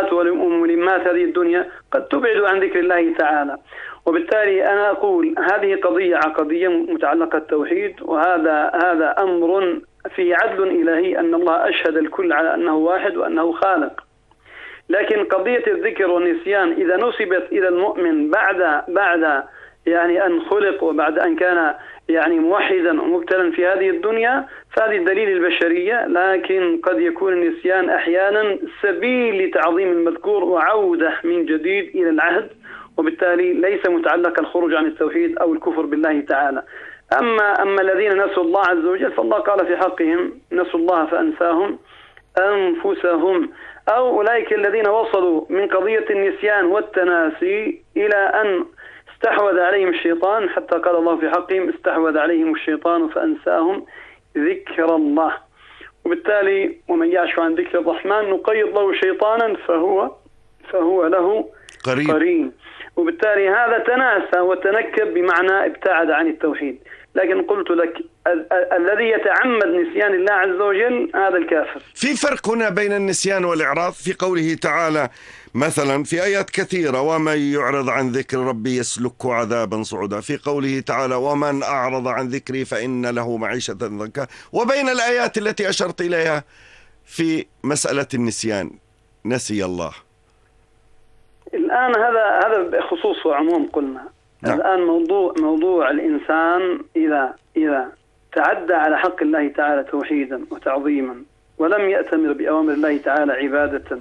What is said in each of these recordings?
والشهوات وملمات هذه الدنيا قد تبعد عن ذكر الله تعالى. وبالتالي أنا أقول هذه قضية عقدية متعلقة بالتوحيد، وهذا أمر فيه عدل إلهي، أن الله أشهد الكل على أنه واحد وأنه خالق. لكن قضية الذكر والنسيان إذا نسبت إلى المؤمن بعد يعني أن خلق وبعد أن كان يعني موحدا ومبتلا في هذه الدنيا، فهذه دليل البشرية. لكن قد يكون النسيان أحيانا سبيل لتعظيم المذكور وعودة من جديد إلى العهد، وبالتالي ليس متعلق الخروج عن التوحيد أو الكفر بالله تعالى. أما الذين نسوا الله عز وجل فالله قال في حقهم نسوا الله فأنساهم أنفسهم، أو أولئك الذين وصلوا من قضية النسيان والتناسي إلى أن استحوذ عليهم الشيطان، حتى قال الله في حقهم استحوذ عليهم الشيطان فأنساهم ذكر الله. وبالتالي ومن يعش عن ذكر الرحمن نقيض له شيطانا فهو له قرين. وبالتالي هذا تناسى وتنكب بمعنى ابتعد عن التوحيد. لكن قلت لك الذي يتعمد نسيان الله عز وجل هذا الكافر. في فرق هنا بين النسيان والإعراض في قوله تعالى مثلا في آيات كثيرة ومن يعرض عن ذكر ربي يسلكه عذابا صعدا، في قوله تعالى ومن أعرض عن ذكري فإن له معيشة ضنكا، وبين الآيات التي أشرت إليها في مسألة النسيان نسي الله. الآن هذا بخصوص وعموم قلنا. نعم. الآن موضوع الإنسان إذا تعدى على حق الله تعالى توحيدا وتعظيما ولم يأتمر بأوامر الله تعالى عبادة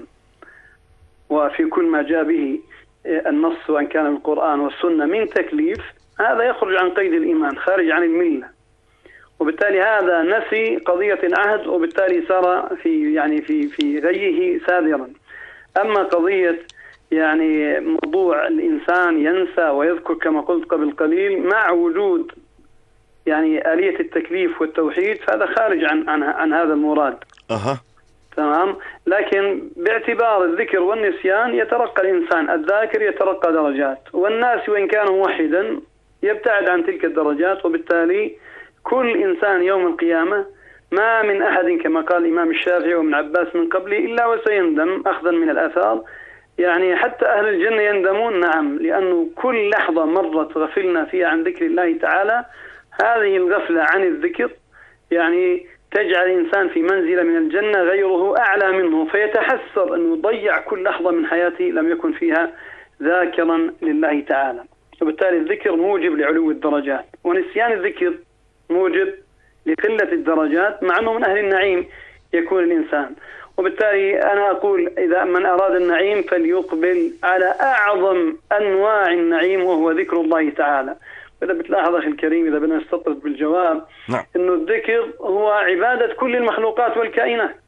وفي كل ما جاء به النص وأن كان القرآن والسنة من تكليف، هذا يخرج عن قيد الإيمان، خارج عن الملة. وبالتالي هذا نسي قضية عهد، وبالتالي صار في غيه ساذرا. أما قضية يعني موضوع الإنسان ينسى ويذكر كما قلت قبل قليل مع وجود يعني آلية التكليف والتوحيد، فهذا خارج عن هذا المراد. تمام. لكن باعتبار الذكر والنسيان يترقى الإنسان، الذاكر يترقى درجات، والناس وإن كان موحدا يبتعد عن تلك الدرجات. وبالتالي كل إنسان يوم القيامة ما من أحد كما قال الإمام الشافعي وابن عباس من قبله إلا وسيندم، أخذا من الآثار. يعني حتى أهل الجنة يندمون، نعم، لأنه كل لحظة مرت غفلنا فيها عن ذكر الله تعالى، هذه الغفلة عن الذكر يعني تجعل الإنسان في منزلة من الجنة غيره أعلى منه، فيتحسر أنه يضيع كل لحظة من حياته لم يكن فيها ذاكرا لله تعالى. وبالتالي الذكر موجب لعلو الدرجات، ونسيان الذكر موجب لقلة الدرجات، مع أنه من أهل النعيم يكون الإنسان. وبالتالي أنا أقول إذا من أراد النعيم فليقبل على أعظم أنواع النعيم وهو ذكر الله تعالى. إذا بتلاحظ أخي الكريم إذا بدنا نستطرد بالجواب، نعم، إنه الذكر هو عبادة كل المخلوقات والكائنات.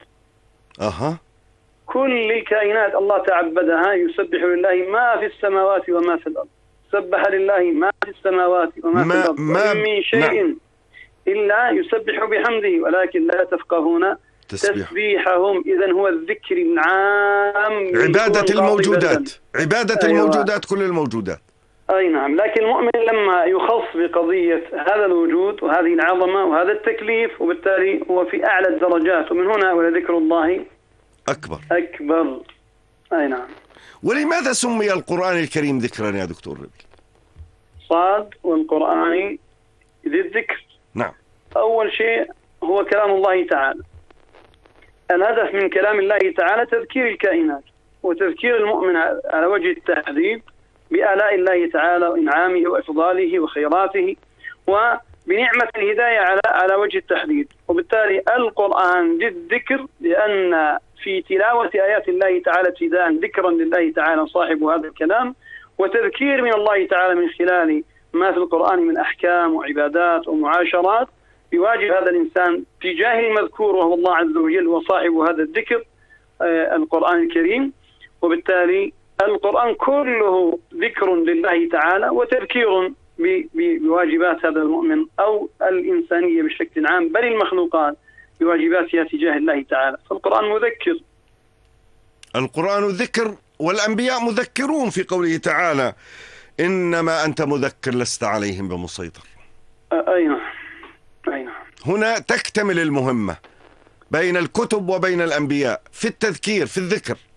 كل الكائنات الله تعبدها، يسبح لله ما في السماوات وما في الأرض، سبح لله ما في السماوات وما في الأرض، وإن من شيء إلا يسبح بحمده ولكن لا تفقهون تسبيحهم. إذن هو الذكر العام، عبادة الموجودات، عبادة الموجودات، كل الموجودات. أي نعم. لكن المؤمن لما يخص بقضية هذا الوجود وهذه العظمة وهذا التكليف، وبالتالي هو في أعلى الدرجات، ومن هنا ولذكر الله أكبر. أي نعم. ولماذا سمي القرآن الكريم ذكرا يا دكتور ربيع؟ صاد والقرآن ذي الذكر. نعم. أول شيء هو كلام الله تعالى. الهدف من كلام الله تعالى تذكير الكائنات وتذكير المؤمن على وجه التحديد بآلاء الله تعالى وإنعامه وإفضاله وخيراته وبنعمة الهداية على وجه التحديد. وبالتالي القرآن للذكر، لأن في تلاوة آيات الله تعالى ابتداء ذكرا لله تعالى صاحب هذا الكلام، وتذكير من الله تعالى من خلال ما في القرآن من أحكام وعبادات ومعاشرات، يواجه هذا الإنسان تجاه المذكور وهو الله عز وجل وصاحب هذا الذكر القرآن الكريم. وبالتالي القرآن كله ذكر لله تعالى وتذكير بواجبات هذا المؤمن أو الإنسانية بشكل عام، بل المخلوقات بواجباتها تجاه الله تعالى. فالقرآن مذكر. القرآن ذكر، والأنبياء مذكرون في قوله تعالى إنما أنت مذكر لست عليهم بمسيطر. أي نعم. هنا تكتمل المهمة بين الكتب وبين الأنبياء في التذكير، في الذكر.